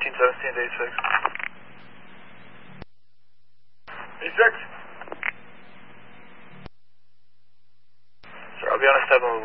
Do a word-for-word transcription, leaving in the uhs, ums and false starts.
thirteen seventeen to eighty-six. eighty-six. Sir, I'll be on a step on